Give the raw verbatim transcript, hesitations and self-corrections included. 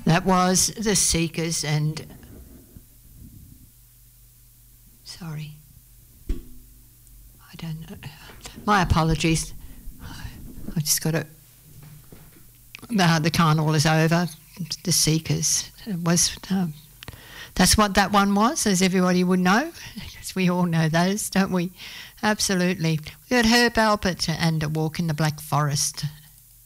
That was The Seekers and... Sorry. I don't know. My apologies. I just got to... Uh, the carnival is over. The Seekers. It was... Um, that's what that one was, as everybody would know. Because we all know those, don't we? Absolutely. We had Herb Alpert and A Walk in the Black Forest.